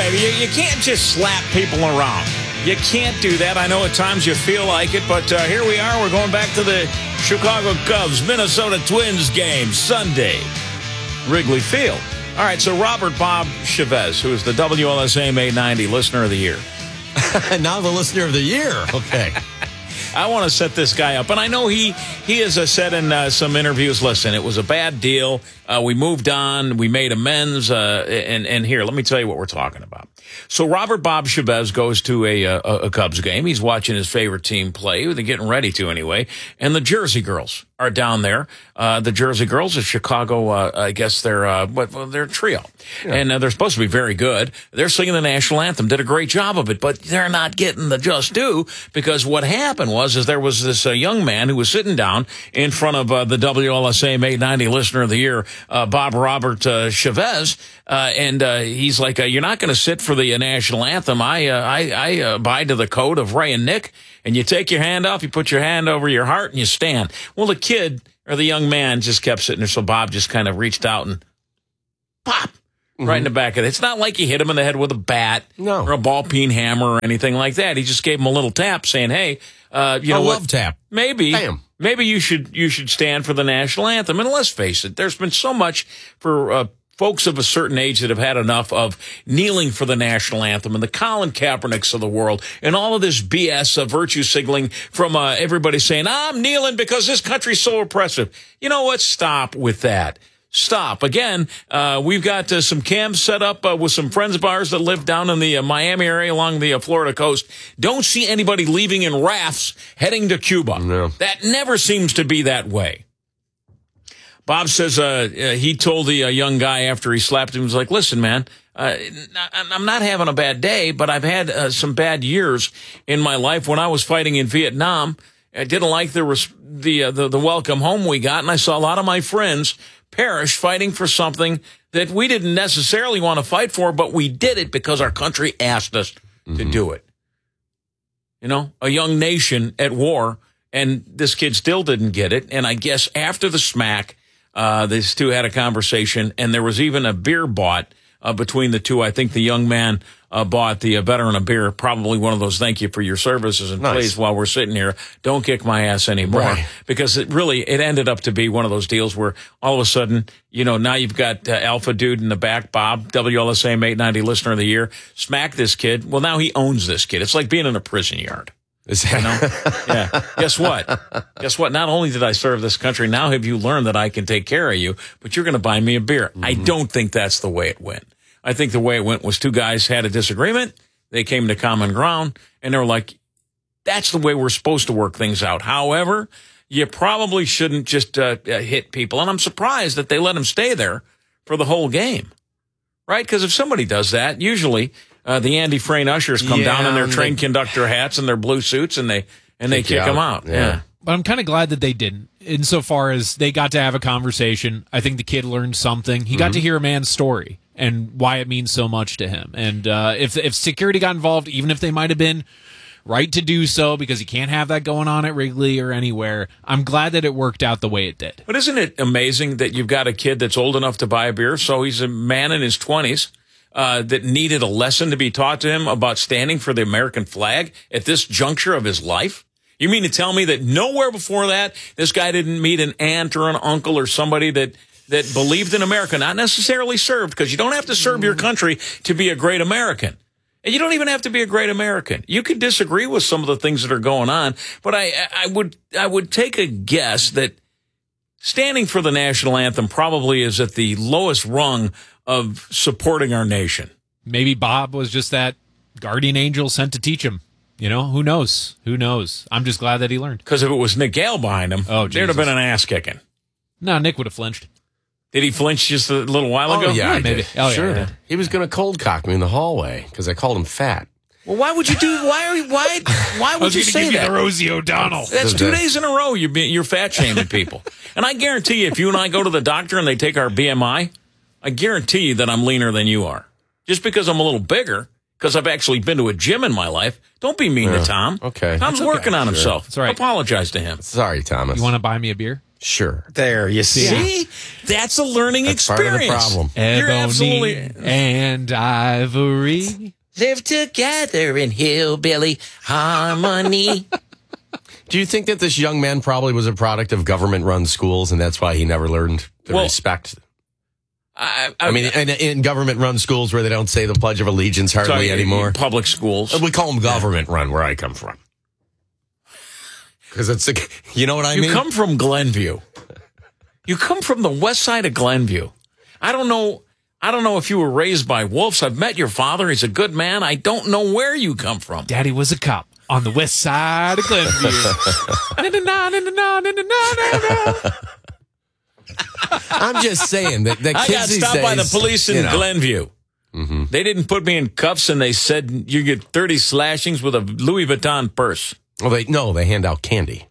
you can't just slap people around. You can't do that. I know at times you feel like it, but here we are. We're going back to the Chicago Cubs, Minnesota Twins game, Sunday, Wrigley Field. All right, so Robert Bob Chavez, who is the WLSAM 890 Listener of the Year. Now the Listener of the Year. Okay. I want to set this guy up. And I know he has said in some interviews, listen, it was a bad deal. We moved on. We made amends. And here, let me tell you what we're talking about. So Robert Bob Chavez goes to a Cubs game. He's watching his favorite team play. They're getting ready to anyway. And the Jersey Girls are down there. The Jersey Girls of Chicago, I guess they're a trio. Yeah. And they're supposed to be very good. They're singing the national anthem, did a great job of it, but they're not getting the just due because what happened was there was this young man who was sitting down in front of the WLSAM 890 Listener of the Year, Bob Robert Chavez, and he's like, you're not going to sit for the national anthem. I abide to the code of Ray and Nick, and you take your hand off, you put your hand over your heart, and you stand. Well, the kid or the young man just kept sitting there, so Bob just kind of reached out and pop right in the back of it. It's not like he hit him in the head with a bat or a ball-peen hammer or anything like that. He just gave him a little tap saying, hey, you know what? Love tap. Maybe you should stand for the national anthem. And let's face it, there's been so much for folks of a certain age that have had enough of kneeling for the national anthem and the Colin Kaepernicks of the world and all of this BS virtue signaling from everybody saying, I'm kneeling because this country's so oppressive. You know what? Stop with that. Stop. Again, we've got some camps set up with some friends of ours that live down in the Miami area along the Florida coast. Don't see anybody leaving in rafts heading to Cuba. No. That never seems to be that way. Bob says he told the young guy after he slapped him, he was like, listen, man, I'm not having a bad day, but I've had some bad years in my life. When I was fighting in Vietnam, I didn't like the welcome home we got, and I saw a lot of my friends perish fighting for something that we didn't necessarily want to fight for, but we did it because our country asked us to do it. You know, a young nation at war, and this kid still didn't get it. And I guess after the smack, these two had a conversation, and there was even a beer bought between the two. I think the young man bought the veteran a beer, probably one of those thank you for your services, and please, while we're sitting here, don't kick my ass anymore. Right. Because it ended up to be one of those deals where all of a sudden, you know, now you've got Alpha Dude in the back, Bob, WLSAM 890 Listener of the Year, smack this kid. Well, now he owns this kid. It's like being in a prison yard. You know? Yeah. Guess what? Not only did I serve this country, now have you learned that I can take care of you, but you're going to buy me a beer. I don't think that's the way it went. I think the way it went was two guys had a disagreement. They came to common ground, and they were like, that's the way we're supposed to work things out. However, you probably shouldn't just hit people. And I'm surprised that they let him stay there for the whole game, right? Because if somebody does that, usually the Andy Frayne ushers come down in their train conductor hats and their blue suits, and they kick them out. Yeah. But I'm kind of glad that they didn't, insofar as they got to have a conversation. I think the kid learned something. He got to hear a man's story and why it means so much to him. And if security got involved, even if they might have been right to do so, because you can't have that going on at Wrigley or anywhere, I'm glad that it worked out the way it did. But isn't it amazing that you've got a kid that's old enough to buy a beer, so he's a man in his 20s, that needed a lesson to be taught to him about standing for the American flag at this juncture of his life? You mean to tell me that nowhere before that, this guy didn't meet an aunt or an uncle or somebody that believed in America, not necessarily served, because you don't have to serve your country to be a great American. And you don't even have to be a great American. You could disagree with some of the things that are going on, but I would take a guess that standing for the national anthem probably is at the lowest rung of supporting our nation. Maybe Bob was just that guardian angel sent to teach him. You know, who knows? Who knows? I'm just glad that he learned. Because if it was Nick Gale behind him, there'd have been an ass kicking. No, Nick would have flinched. Did he flinch just a little while ago? Yeah, maybe. Sure. Yeah. He was going to cold cock me in the hallway because I called him fat. Well, why would you do? Why would you say that? The Rosie O'Donnell. That's 2 days in a row. You're fat shaming people, and I guarantee you, if you and I go to the doctor and they take our BMI, I guarantee you that I'm leaner than you are. Just because I'm a little bigger, because I've actually been to a gym in my life. Don't be mean to Tom. Okay, Tom's working on himself. That's right. Apologize to him. Sorry, Thomas. You want to buy me a beer? Sure. There, you see? That's a learning That's part of experience. the problem. You're Ebony absolutely and ivory. live together in hillbilly harmony. Do you think that this young man probably was a product of government-run schools, and that's why he never learned the respect? I mean, in government-run schools where they don't say the Pledge of Allegiance hardly anymore. Public schools. We call them government-run where I come from. Because it's, you know what I mean? You come from Glenview. You come from the west side of Glenview. I don't know if you were raised by wolves. I've met your father. He's a good man. I don't know where you come from. Daddy was a cop on the west side of Glenview. I'm just saying that I got stopped by the police in Glenview. Mm-hmm. They didn't put me in cuffs, and they said you get 30 slashings with a Louis Vuitton purse. Well, they hand out candy.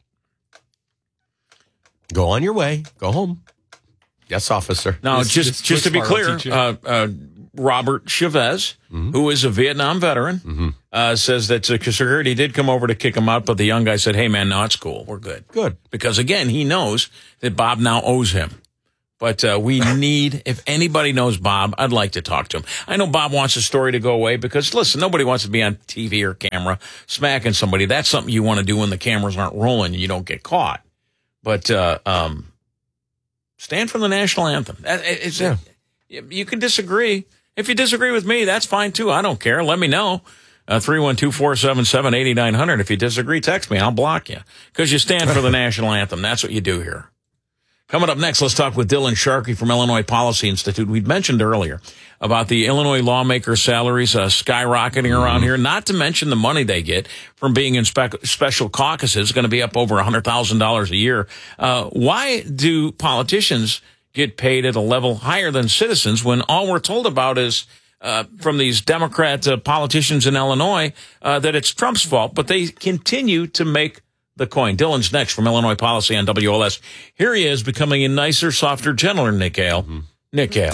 Go on your way. Go home. Yes, officer. Now, just to be clear, Robert Chavez, who is a Vietnam veteran, says that security did come over to kick him out, but the young guy said, hey, man, no, it's cool. We're good. Good. Because, again, he knows that Bob now owes him. But we need, if anybody knows Bob, I'd like to talk to him. I know Bob wants the story to go away because, listen, nobody wants to be on TV or camera smacking somebody. That's something you want to do when the cameras aren't rolling and you don't get caught. But stand for the national anthem. You can disagree. If you disagree with me, that's fine, too. I don't care. Let me know. 312-477-8900. If you disagree, text me. I'll block you because you stand for the national anthem. That's what you do here. Coming up next, let's talk with Dylan Sharkey from Illinois Policy Institute. We'd mentioned earlier about the Illinois lawmakers' salaries skyrocketing around here, not to mention the money they get from being in special caucuses, going to be up over $100,000 a year. Why do politicians get paid at a level higher than citizens when all we're told about is from these Democrat politicians in Illinois that it's Trump's fault, but they continue to make the coin. Dylan's next from Illinois Policy on WLS. Here he is, becoming a nicer, softer, gentler Nick Hale. Nick Hale.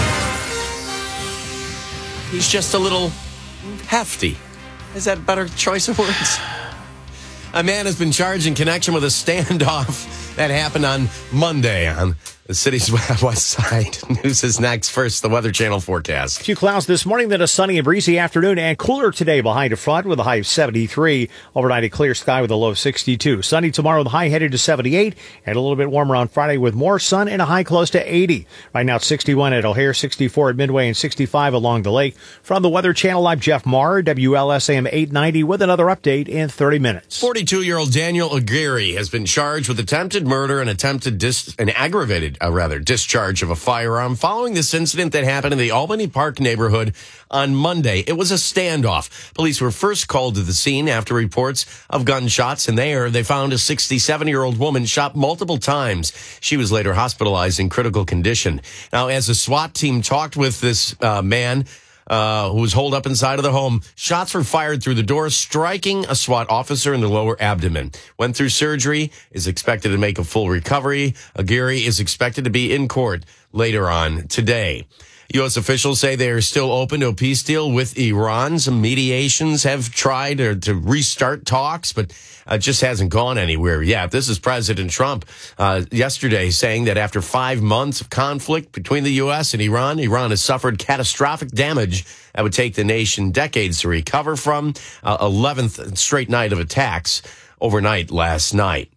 He's just a little hefty. Is that a better choice of words? A man has been charged in connection with a standoff that happened on Monday on the city's west side. News is next. First, the Weather Channel forecast. A few clouds this morning, then a sunny and breezy afternoon, and cooler today behind a front with a high of 73. Overnight, a clear sky with a low of 62. Sunny tomorrow, the high headed to 78, and a little bit warmer on Friday with more sun and a high close to 80. Right now, it's 61 at O'Hare, 64 at Midway, and 65 along the lake. From the Weather Channel, I'm Jeff Marr, WLSAM 890, with another update in 30 minutes. 42-year-old Daniel Aguirre has been charged with attempted murder and aggravated discharge of a firearm following this incident that happened in the Albany Park neighborhood on Monday. It was a standoff. Police were first called to the scene after reports of gunshots, and there they found a 67-year-old woman shot multiple times. She was later hospitalized in critical condition. Now, as the SWAT team talked with this man who was holed up inside of the home, shots were fired through the door, striking a SWAT officer in the lower abdomen. Went through surgery, is expected to make a full recovery. Aguirre is expected to be in court later on today. U.S. officials say they are still open to a peace deal with Iran. Some mediations have tried to restart talks, but it just hasn't gone anywhere yet. This is President Trump yesterday saying that after 5 months of conflict between the U.S. and Iran has suffered catastrophic damage that would take the nation decades to recover from. 11th straight night of attacks overnight last night.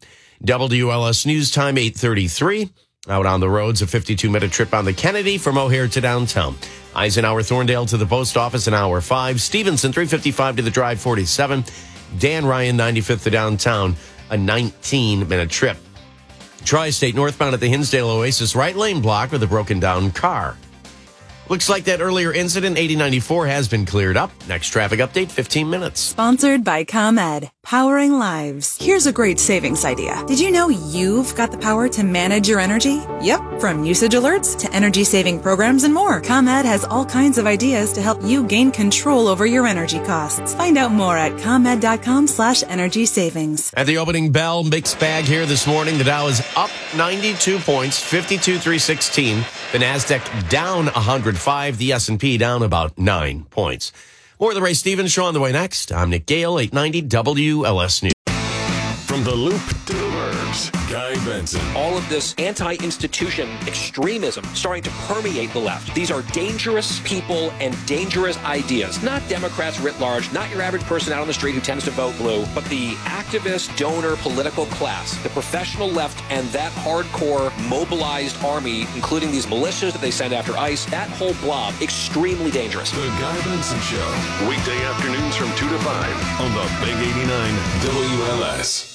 WLS News Time 8:33. Out on the roads, a 52-minute trip on the Kennedy from O'Hare to downtown. Eisenhower Thorndale to the post office an hour 5. Stevenson 355 to the drive 47. Dan Ryan 95th to downtown, a 19-minute trip. Tri-State northbound at the Hinsdale Oasis right lane block with a broken down car. Looks like that earlier incident, 8094, has been cleared up. Next traffic update, 15 minutes. Sponsored by ComEd, powering lives. Here's a great savings idea. Did you know you've got the power to manage your energy? Yep, from usage alerts to energy-saving programs and more. ComEd has all kinds of ideas to help you gain control over your energy costs. Find out more at ComEd.com/energy savings. At the opening bell, mixed bag here this morning. The Dow is up 92 points, 52,316. The NASDAQ down 105. The S&P down about 9 points. More of the Ray Stevens Show on the way next. I'm Nick Gale, 890 WLS News. From the Loop to the Bird. Forbes, Guy Benson. All of this anti-institution extremism starting to permeate the left. These are dangerous people and dangerous ideas. Not Democrats writ large, not your average person out on the street who tends to vote blue, but the activist, donor, political class, the professional left, and that hardcore mobilized army, including these militias that they send after ICE, that whole blob, extremely dangerous. The Guy Benson Show. Weekday afternoons from 2 to 5 on the Big 89 WLS.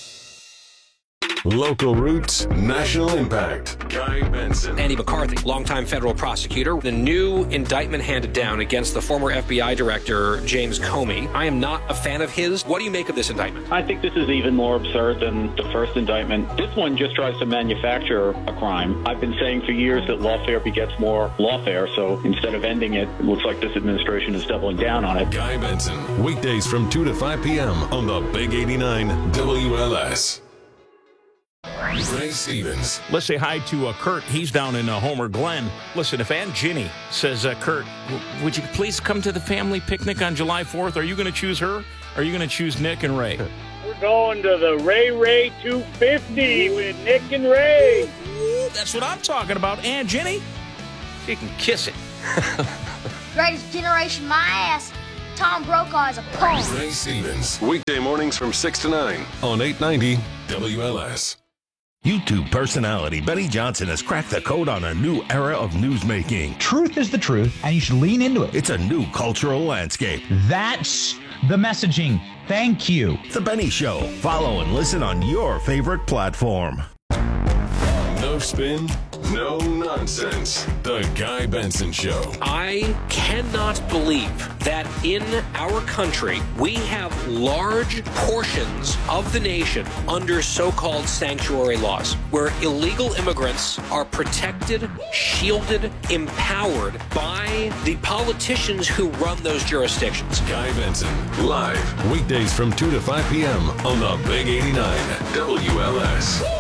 Local roots, national impact. Guy Benson. Andy McCarthy, longtime federal prosecutor. The new indictment handed down against the former FBI director, James Comey. I am not a fan of his. What do you make of this indictment? I think this is even more absurd than the first indictment. This one just tries to manufacture a crime. I've been saying for years that lawfare begets more lawfare, so instead of ending it, it looks like this administration is doubling down on it. Guy Benson, weekdays from 2 to 5 p.m. on the Big 89 WLS. Ray Stevens. Let's say hi to Kurt. He's down in Homer Glen. Listen, if Aunt Ginny says, Kurt, would you please come to the family picnic on July 4th? Are you going to choose her? Or are you going to choose Nick and Ray? We're going to the Ray 250 with Nick and Ray. Ooh, that's what I'm talking about. Aunt Ginny, she can kiss it. Greatest generation, my ass. Tom Brokaw is a punk. Ray Stevens. Weekday mornings from 6 to 9 on 890 WLS. YouTube personality Benny Johnson has cracked the code on a new era of newsmaking. Truth is the truth, and you should lean into it. It's a new cultural landscape. That's the messaging. Thank you. The Benny Show. Follow and listen on your favorite platform. No spin, no nonsense. The Guy Benson Show. I cannot believe that in our country we have large portions of the nation under so-called sanctuary laws, where illegal immigrants are protected, shielded, empowered by the politicians who run those jurisdictions. Guy Benson, live, weekdays from 2 to 5 p.m. on the Big 89 WLS.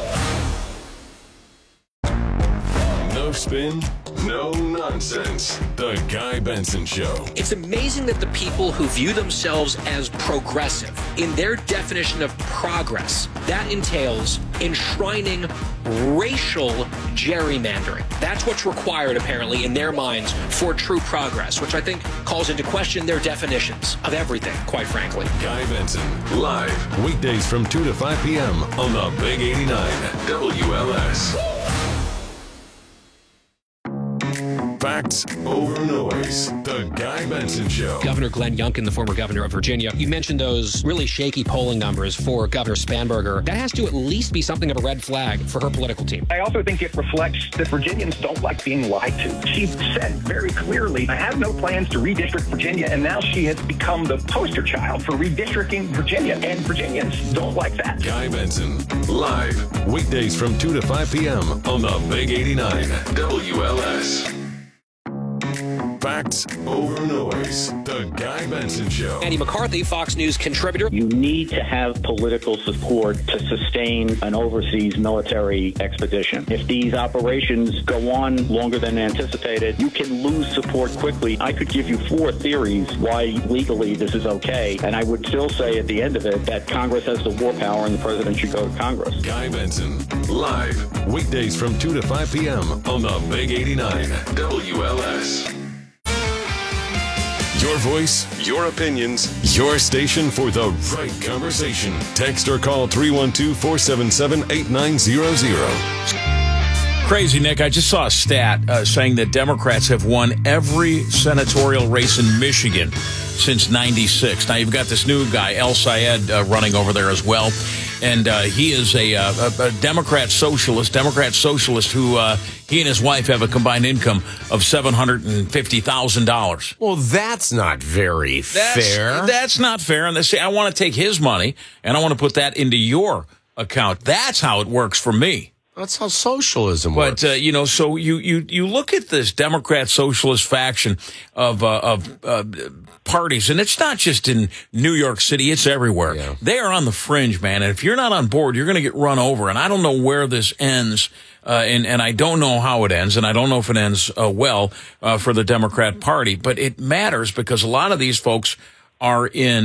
No spin, no nonsense. The Guy Benson Show. It's amazing that the people who view themselves as progressive, in their definition of progress, that entails enshrining racial gerrymandering. That's what's required, apparently, in their minds for true progress, which I think calls into question their definitions of everything, quite frankly. Guy Benson, live, weekdays from 2 to 5 p.m. on the Big 89 WLS. Facts over noise. The Guy Benson Show. Governor Glenn Youngkin, the former governor of Virginia, you mentioned those really shaky polling numbers for Governor Spanberger. That has to at least be something of a red flag for her political team. I also think it reflects that Virginians don't like being lied to. She said very clearly, I have no plans to redistrict Virginia, and now she has become the poster child for redistricting Virginia, and Virginians don't like that. Guy Benson, live, weekdays from 2 to 5 p.m. on the Big 89 WLS. Facts over noise. The Guy Benson Show. Andy McCarthy, Fox News contributor. You need to have political support to sustain an overseas military expedition. If these operations go on longer than anticipated, you can lose support quickly. I could give you 4 theories why legally this is okay, and I would still say at the end of it that Congress has the war power and the president should go to Congress. Guy Benson, live, weekdays from 2 to 5 p.m. on the Big 89 WLS. Your voice, your opinions, your station for the right conversation. Text or call 312-477-8900. Crazy, Nick. I just saw a stat saying that Democrats have won every senatorial race in Michigan since '96. Now, you've got this new guy, El Sayed, running over there as well. And he is a Democrat socialist who he and his wife have a combined income of $750,000. Well, that's not very fair. That's not fair. And they say, I want to take his money and I want to put that into your account. That's how it works for me. That's how socialism works. But, so you look at this Democrat socialist faction of parties, and it's not just in New York City, it's everywhere. Yeah. They are on the fringe, man. And if you're not on board, you're going to get run over. And I don't know where this ends. And I don't know how it ends, and I don't know if it ends well for the Democrat Party. But it matters because a lot of these folks are in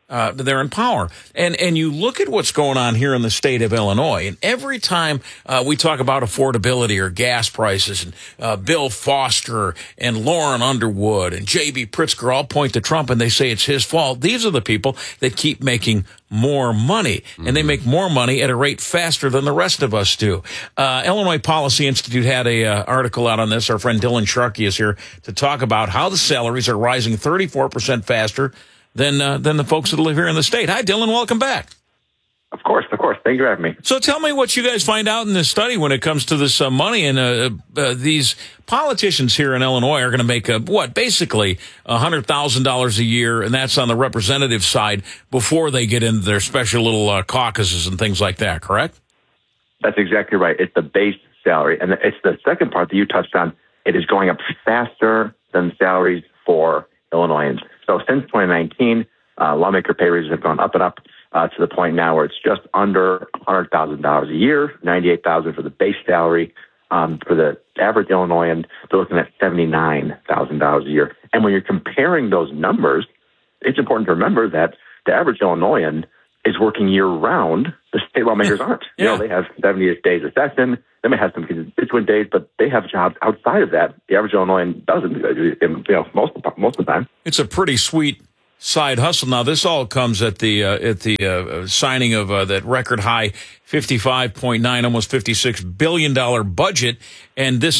they're in power. And you look at what's going on here in the state of Illinois, and every time we talk about affordability or gas prices, and Bill Foster and Lauren Underwood and J.B. Pritzker all point to Trump and they say it's his fault. These are the people that keep making more money, and they make more money at a rate faster than the rest of us do. Illinois Policy Institute had a article out on this. Our friend Dylan Sharkey is here to talk about how the salaries are rising 34% faster than the folks that live here in the state. Hi, Dylan. Welcome back. Of course. Thank you for having me. So tell me what you guys find out in this study when it comes to this money. And these politicians here in Illinois are going to make, basically $100,000 a year, and that's on the representative side before they get into their special little caucuses and things like that, correct? That's exactly right. It's the base salary. And it's the second part that you touched on. It is going up faster than salaries for Illinoisans. So since 2019, lawmaker pay raises have gone up and up to the point now where it's just under $100,000 a year, $98,000 for the base salary. For the average Illinoisan, they're looking at $79,000 a year. And when you're comparing those numbers, it's important to remember that the average Illinoisan is working year-round. The state lawmakers aren't. Yeah. You know, they have 78 days a session. They may have some constituent days, but they have jobs outside of that. The average Illinoisan doesn't, most of the time. It's a pretty sweet side hustle. Now, this all comes at the signing of that record high $55.9, almost $56 billion budget, and this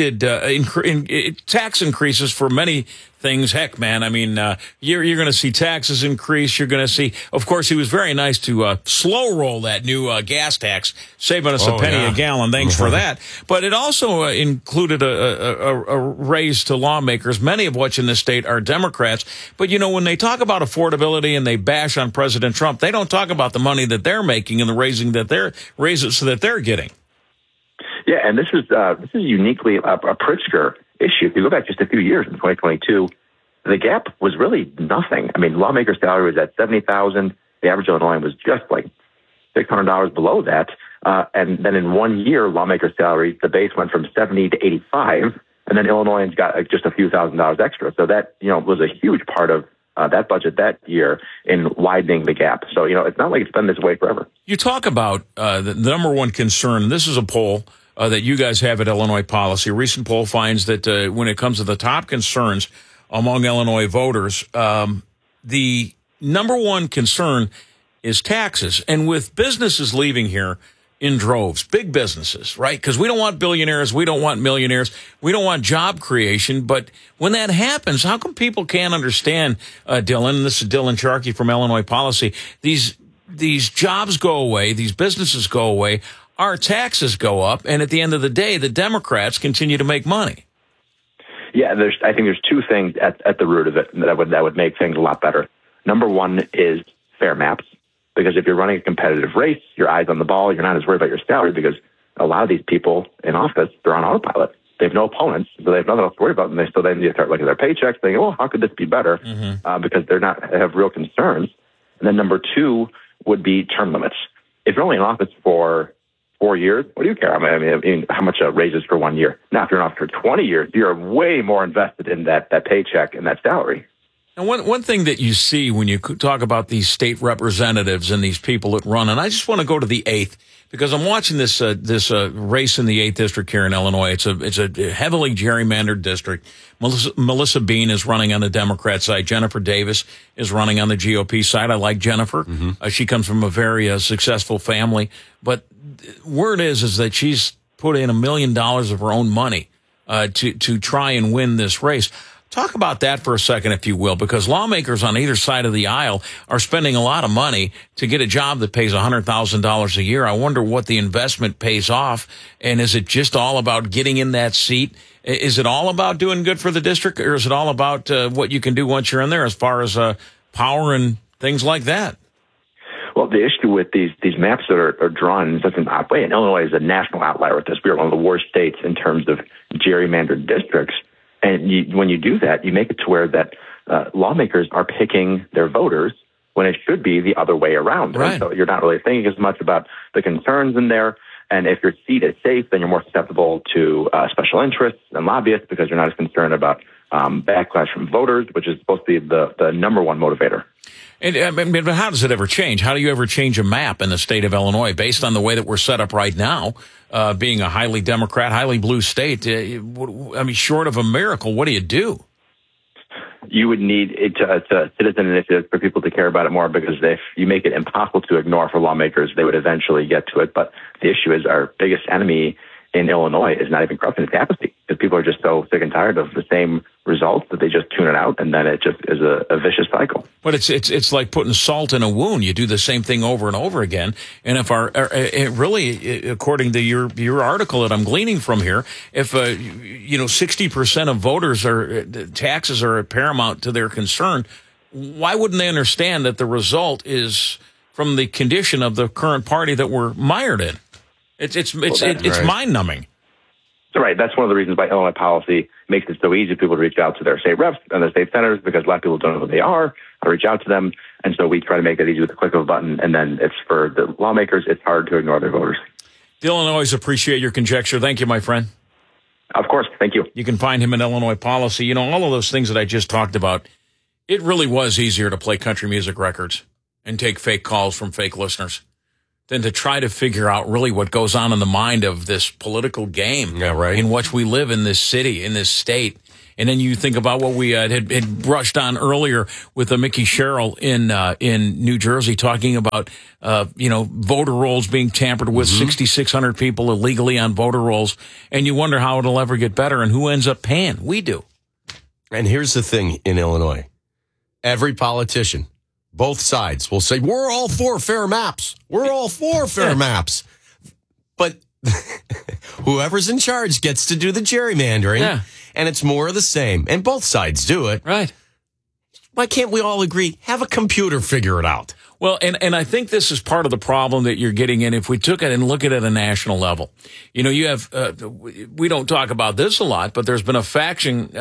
tax increases for many things. Heck, man, I mean, you're going to see taxes increase. You're going to see, of course, he was very nice to slow roll that new gas tax, saving us a penny a gallon. Thanks for that. But it also included a raise to lawmakers, many of which in this state are Democrats. But, you know, when they talk about affordability and they bash on President Trump, they don't talk about the money that they're making and the raises that they're getting. Yeah, and this is uniquely a Pritzker issue. If you go back just a few years in 2022, the gap was really nothing. I mean, lawmaker salary was at $70,000. The average Illinoisan was just like $600 below that. And then in 1 year, lawmaker salary, the base went from 70 to 85, and then Illinoisans got just a few $1,000s extra. So that, was a huge part of that budget that year in widening the gap. So, it's not like it's been this way forever. You talk about the number one concern. This is a poll that you guys have at Illinois Policy. A recent poll finds that when it comes to the top concerns among Illinois voters, the number one concern is taxes. And with businesses leaving here in droves, big businesses, right? Because we don't want billionaires, we don't want millionaires, we don't want job creation. But when that happens, how come people can't understand, Dylan? This is Dylan Sharkey from Illinois Policy. These jobs go away, these businesses go away, our taxes go up, and at the end of the day, the Democrats continue to make money. Yeah, I think there's two things at the root of it that would make things a lot better. Number one is fair maps. Because if you're running a competitive race, your eye's on the ball, you're not as worried about your salary because a lot of these people in office, they're on autopilot. They have no opponents, so they have nothing else to worry about. And they start looking at their paychecks thinking, well, how could this be better? Because they have real concerns. And then number two would be term limits. If you're only in office for 4 years, what do you care? I mean, how much raises for 1 year? Now, if you're in office for 20 years, you're way more invested in that paycheck and that salary. And one thing that you see when you talk about these state representatives and these people that run, and I just want to go to the 8th because I'm watching this race in the 8th district here in Illinois. It's a heavily gerrymandered district. Melissa Bean is running on the Democrat side. Jennifer Davis is running on the GOP side. I like Jennifer. She comes from a very successful family. But word is that she's put in $1 million of her own money to try and win this race. Talk about that for a second, if you will, because lawmakers on either side of the aisle are spending a lot of money to get a job that pays $100,000 a year. I wonder what the investment pays off, and is it just all about getting in that seat? Is it all about doing good for the district, or is it all about what you can do once you're in there as far as power and things like that? Well, the issue with these maps that are drawn in such an odd way, and Illinois is a national outlier with this. We are one of the worst states in terms of gerrymandered districts. And when you do that, you make it to where that lawmakers are picking their voters when it should be the other way around. Right. And so you're not really thinking as much about the concerns in there. And if your seat is safe, then you're more susceptible to special interests and lobbyists because you're not as concerned about backlash from voters, which is supposed to be the number one motivator. And I mean, but how does it ever change? How do you ever change a map in the state of Illinois based on the way that we're set up right now, being a highly Democrat, highly blue state? I mean, short of a miracle, what do you do? You would need a citizen initiative for people to care about it more, because if you make it impossible to ignore for lawmakers, they would eventually get to it. But the issue is our biggest enemy in Illinois is not even corruption, it's apathy. Because people are just so sick and tired of the same results that they just tune it out, and then it just is a vicious cycle. But it's like putting salt in a wound. You do the same thing over and over again. And if it really, according to your article that I'm gleaning from here, if 60% of voters taxes are paramount to their concern, why wouldn't they understand that the result is from the condition of the current party that we're mired in? It's mind-numbing. Right. That's one of the reasons why Illinois policy makes it so easy for people to reach out to their state reps and their state senators, because a lot of people don't know who they are, how to reach out to them. And so we try to make that easy with the click of a button. And then it's for the lawmakers, it's hard to ignore their voters. Dylan, always appreciate your conjecture. Thank you, my friend. Of course. Thank you. You can find him in Illinois Policy. You know, all of those things that I just talked about, it really was easier to play country music records and take fake calls from fake listeners than to try to figure out really what goes on in the mind of this political game in which we live in this city, in this state. And then you think about what we had brushed on earlier with Mickey Sherrill in New Jersey, talking about voter rolls being tampered with, 6,600 people illegally on voter rolls, and you wonder how it'll ever get better and who ends up paying. We do. And here's the thing in Illinois: every politician, both sides, will say, we're all for fair maps. We're all for fair maps. But whoever's in charge gets to do the gerrymandering, and it's more of the same. And both sides do it. Right. Why can't we all agree? Have a computer figure it out. Well, and I think this is part of the problem that you're getting in. If we took it and look at it at a national level, you have, we don't talk about this a lot, but there's been a fracture,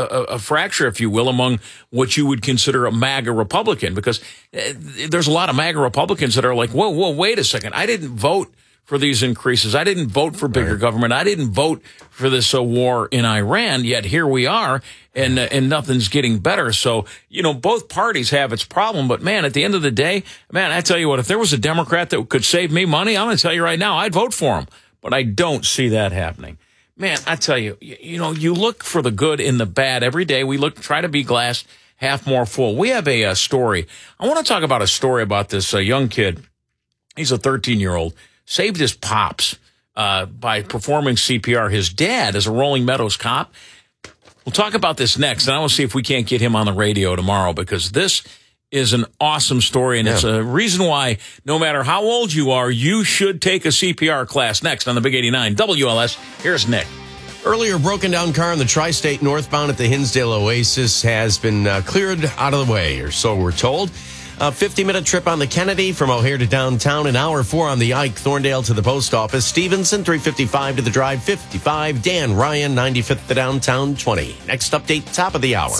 if you will, among what you would consider a MAGA Republican, because there's a lot of MAGA Republicans that are like, whoa, wait a second. I didn't vote for these increases. I didn't vote for bigger government. I didn't vote for this war in Iran, yet here we are, and nothing's getting better. So, both parties have its problem, but man, at the end of the day, man, I tell you what, if there was a Democrat that could save me money, I'm going to tell you right now, I'd vote for him. But I don't see that happening. Man, I tell you, you look for the good in the bad every day. We try to be glass half more full. We have a story. I want to talk about a story about this young kid. He's a 13-year-old. Saved his pops by performing CPR. His dad is a Rolling Meadows cop. We'll talk about this next, and I want to see if we can't get him on the radio tomorrow, because this is an awesome story, and it's a reason why no matter how old you are, you should take a CPR class. Next on the Big 89 WLS, here's Nick. Earlier, broken down car in the Tri-State northbound at the Hinsdale Oasis has been cleared out of the way, or so we're told. A 50-minute trip on the Kennedy from O'Hare to downtown, an hour 4 on the Ike, Thorndale to the post office, Stevenson, 355 to the drive, 55, Dan Ryan, 95th to downtown, 20. Next update, top of the hour.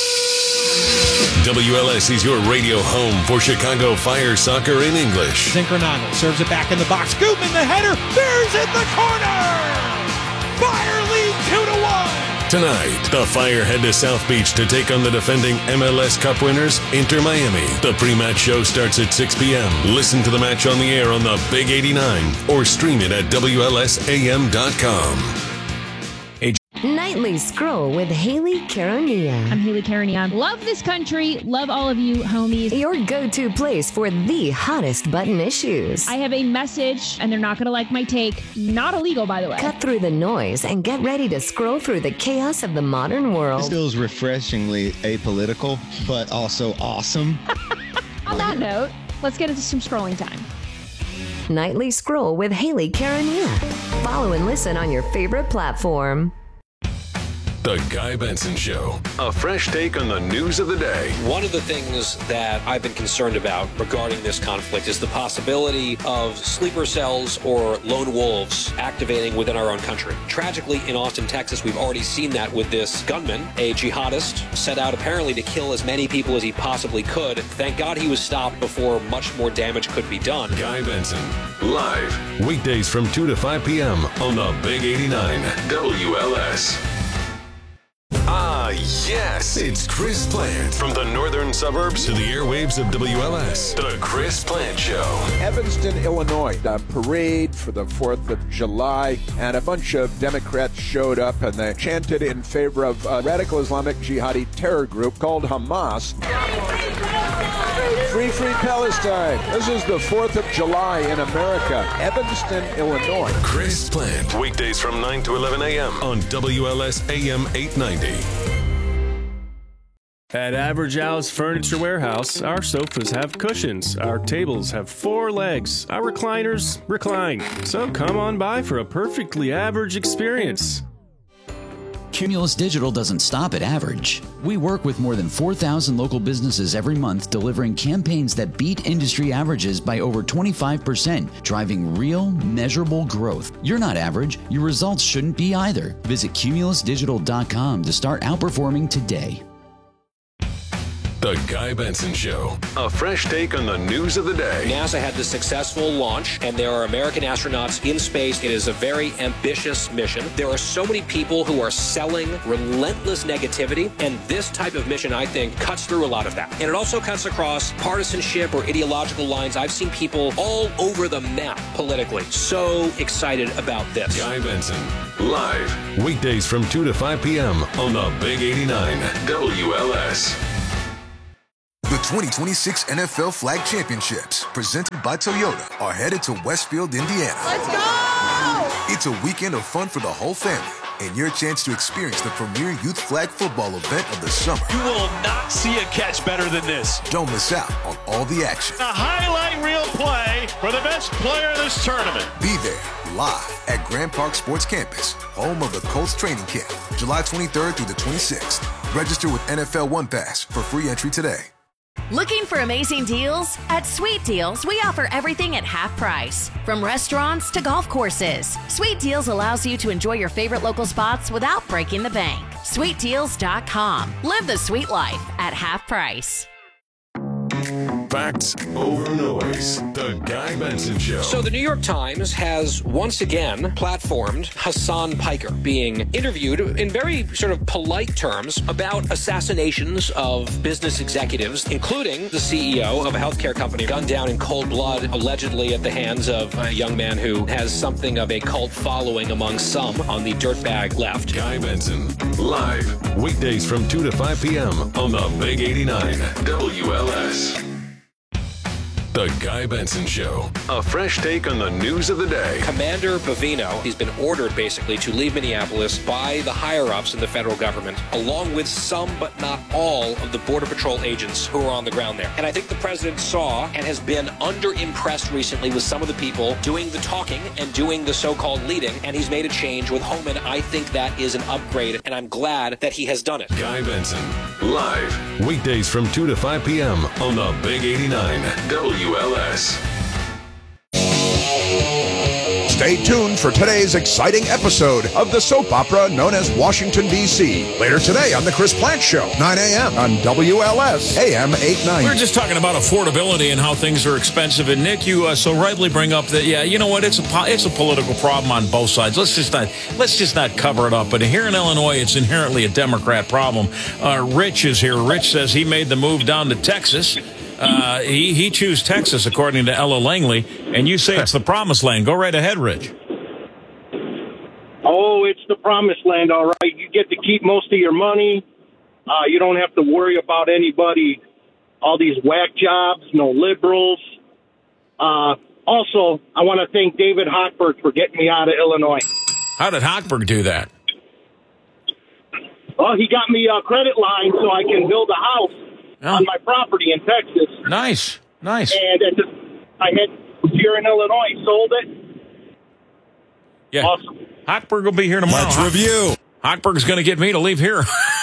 WLS is your radio home for Chicago Fire soccer in English. Synchronano serves it back in the box. Goodman, the header, there's in the corner! Fire lead 2-1! Tonight, the Fire head to South Beach to take on the defending MLS Cup winners, Inter Miami. The pre-match show starts at 6 p.m. Listen to the match on the air on the Big 89 or stream it at WLSAM.com. Nightly Scroll with Haley Caronia. I'm Haley Caronia. Love this country. Love all of you, homies. Your go-to place for the hottest button issues. I have a message, and they're not going to like my take. Not illegal, by the way. Cut through the noise and get ready to scroll through the chaos of the modern world. This feels refreshingly apolitical, but also awesome. On that note, let's get into some scrolling time. Nightly Scroll with Haley Caronia. Follow and listen on your favorite platform. The Guy Benson Show. A fresh take on the news of the day. One of the things that I've been concerned about regarding this conflict is the possibility of sleeper cells or lone wolves activating within our own country. Tragically, in Austin, Texas, we've already seen that with this gunman, a jihadist, set out apparently to kill as many people as he possibly could. Thank God he was stopped before much more damage could be done. Guy Benson, live, weekdays from 2 to 5 p.m. on the Big 89 WLS. Ah, yes. This is Chris Plant. From the northern suburbs to the airwaves of WLS. The Chris Plant Show. Evanston, Illinois. A parade for the 4th of July. And a bunch of Democrats showed up and they chanted in favor of a radical Islamic jihadi terror group called Hamas. Free, free Palestine. This is the 4th of July in America. Evanston, Illinois. Chris Plant. Weekdays from 9 to 11 a.m. on WLS AM 890. At Average Al's Furniture Warehouse, our sofas have cushions, our tables have 4 legs, our recliners recline. So come on by for a perfectly average experience. Cumulus Digital doesn't stop at average. We work with more than 4,000 local businesses every month, delivering campaigns that beat industry averages by over 25%, driving real, measurable growth. You're not average. Your results shouldn't be either. Visit cumulusdigital.com to start outperforming today. The Guy Benson Show. A fresh take on the news of the day. NASA had this successful launch, and there are American astronauts in space. It is a very ambitious mission. There are so many people who are selling relentless negativity, and this type of mission, I think, cuts through a lot of that. And it also cuts across partisanship or ideological lines. I've seen people all over the map politically. So excited about this. Guy Benson, live. Weekdays from 2 to 5 p.m. on the Big 89 WLS. The 2026 NFL Flag Championships, presented by Toyota, are headed to Westfield, Indiana. Let's go! It's a weekend of fun for the whole family, and your chance to experience the premier youth flag football event of the summer. You will not see a catch better than this. Don't miss out on all the action. A highlight reel play for the best player in this tournament. Be there, live at Grand Park Sports Campus, home of the Colts training camp, July 23rd through the 26th. Register with NFL One Pass for free entry today. Looking for amazing deals? At Sweet Deals, we offer everything at half price. From restaurants to golf courses, Sweet Deals allows you to enjoy your favorite local spots without breaking the bank. SweetDeals.com. Live the sweet life at half price. Facts over noise. The Guy Benson Show. So the New York Times has once again platformed Hassan Piker being interviewed in very sort of polite terms about assassinations of business executives, including the CEO of a healthcare company gunned down in cold blood, allegedly at the hands of a young man who has something of a cult following among some on the dirtbag left. Guy Benson, live. Weekdays from 2 to 5 p.m. on the Big 89 WLS. The Guy Benson Show. A fresh take on the news of the day. Commander Bavino, he's been ordered basically to leave Minneapolis by the higher-ups in the federal government, along with some but not all of the Border Patrol agents who are on the ground there. And I think the president saw and has been underimpressed recently with some of the people doing the talking and doing the so-called leading, and he's made a change with Homan. I think that is an upgrade, and I'm glad that he has done it. Guy Benson, live. Weekdays from 2 to 5 p.m. on the Big 89 WLS. Stay tuned for today's exciting episode of the soap opera known as Washington, D.C. Later today on The Chris Plant Show, 9 a.m. on WLS AM 890. We were just talking about affordability and how things are expensive. And Nick, you so rightly bring up that, yeah, you know what? It's a political problem on both sides. Let's just not cover it up. But here in Illinois, it's inherently a Democrat problem. Rich is here. Rich says he made the move down to Texas. He chose Texas, according to Ella Langley, and you say it's the promised land. Go right ahead, Rich. Oh, it's the promised land, all right. You get to keep most of your money. You don't have to worry about anybody, all these whack jobs, no liberals. Also, I want to thank David Hochberg for getting me out of Illinois. How did Hochberg do that? Well, he got me a credit line so I can build a house. On my property in Texas. Nice. And I had here in Illinois, sold it. Yeah. Awesome. Hochberg will be here tomorrow. Let's review. Hochberg's going to get me to leave here.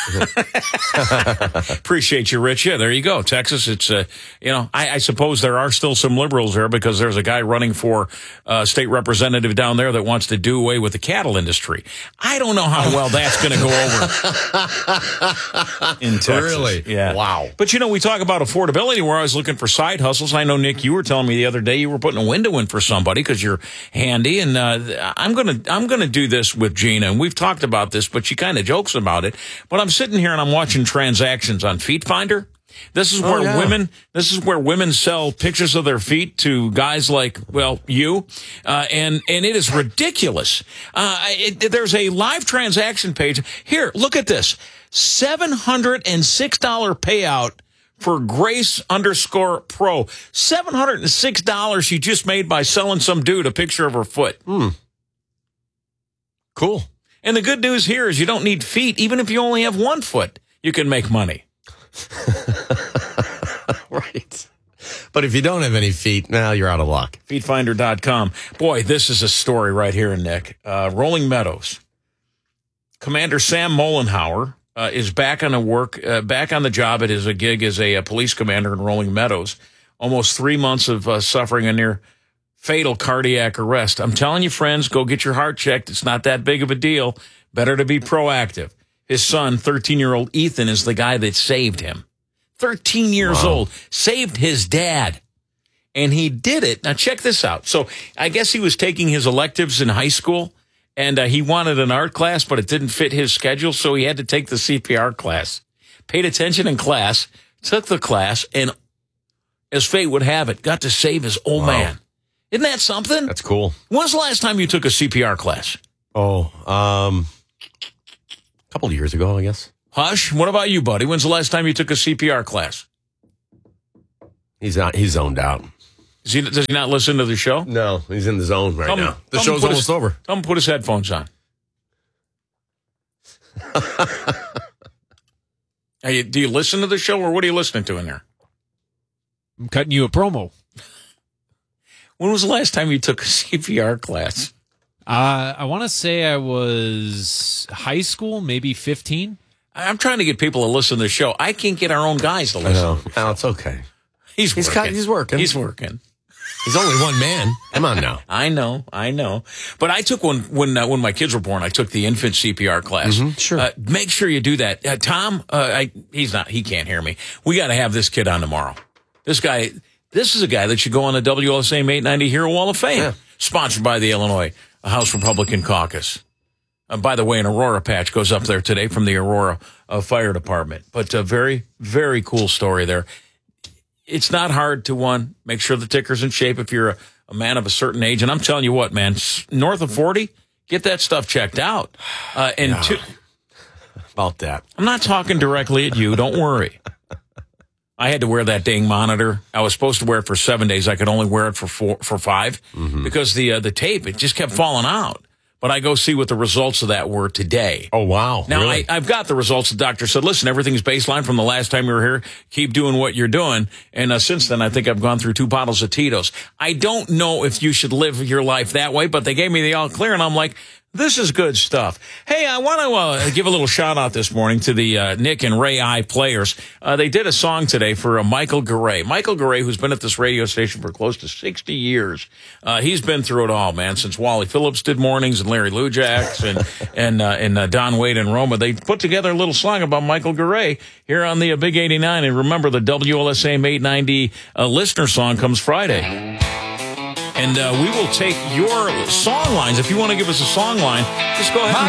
Appreciate you, Rich. Yeah, there you go. Texas, it's, I suppose there are still some liberals there because there's a guy running for state representative down there that wants to do away with the cattle industry. I don't know how well that's going to go over in Texas. Really? Yeah. Wow. But, we talk about affordability. We're always looking for side hustles. I know, Nick, you were telling me the other day you were putting a window in for somebody because you're handy. And I'm going to do this with Gina. And we've talked about this, but she kind of jokes about it. But I'm sitting here and I'm watching transactions on Feet Finder. This is where women sell pictures of their feet to guys like, well, you, and it is ridiculous. There's a live transaction page here. Look at this, $706 payout for Grace_Pro. $706 she just made by selling some dude a picture of her foot. Cool. And the good news here is you don't need feet. Even if you only have one foot, you can make money. Right. But if you don't have any feet, now you're out of luck. Feetfinder.com. Boy, this is a story right here, Nick. Rolling Meadows. Commander Sam Mollenhauer is back on the job at his gig as a police commander in Rolling Meadows. Almost 3 months of suffering a near fatal cardiac arrest. I'm telling you, friends, go get your heart checked. It's not that big of a deal. Better to be proactive. His son, 13-year-old Ethan, is the guy that saved him. 13 years old, saved his dad. And he did it. Now, check this out. So I guess he was taking his electives in high school, and he wanted an art class, but it didn't fit his schedule, so he had to take the CPR class. Paid attention in class, took the class, and as fate would have it, got to save his old man. Isn't that something? That's cool. When's the last time you took a CPR class? Couple of years ago, I guess. Hush, what about you, buddy? When's the last time you took a CPR class? He's zoned out. Does he not listen to the show? No, he's in the zone right now. The show's almost over. Tell him to put his headphones on. Do you listen to the show, or what are you listening to in there? I'm cutting you a promo. When was the last time you took a CPR class? I want to say I was high school, maybe 15. I'm trying to get people to listen to the show. I can't get our own guys to listen. I know. No, it's okay. He's working. He's working. He's working. He's only one man. Come on now. I know. But I took one when my kids were born. I took the infant CPR class. Sure. Make sure you do that. Tom, he can't hear me. We got to have this kid on tomorrow. This is a guy that should go on the WLSAM 890 Hero Wall of Fame. Yeah. Sponsored by the Illinois House Republican Caucus. By the way, an Aurora patch goes up there today from the Aurora Fire Department. But a very, very cool story there. It's not hard to, make sure the ticker's in shape if you're a man of a certain age. And I'm telling you what, man, north of 40, get that stuff checked out. About that. I'm not talking directly at you. Don't worry. I had to wear that dang monitor. I was supposed to wear it for 7 days. I could only wear it for 5 because the tape, it just kept falling out. But I go see what the results of that were today. Oh, wow. Now, really? I've got the results. The doctor said, listen, everything's baseline from the last time you were here. Keep doing what you're doing. And since then, I think I've gone through 2 bottles of Tito's. I don't know if you should live your life that way, but they gave me the all clear, and I'm like, this is good stuff. Hey, I want to give a little shout out this morning to the Nick and Ray I players. They did a song today for Michael Garay. Michael Garay, who's been at this radio station for close to 60 years. He's been through it all, man, since Wally Phillips did mornings and Larry Lujax and Don Wade and Roma. They put together a little song about Michael Garay here on the Big 89. And remember, the WLSAM 890 listener song comes Friday. And we will take your song lines. If you want to give us a song line, just go ahead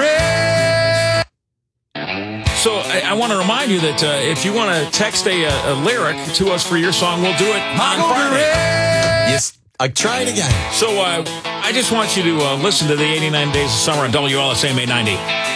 and text. So I want to remind you that if you want to text a lyric to us for your song, we'll do it on Friday. Yes, I try it again. So I just want you to listen to the 89 Days of Summer on WLSAM 890.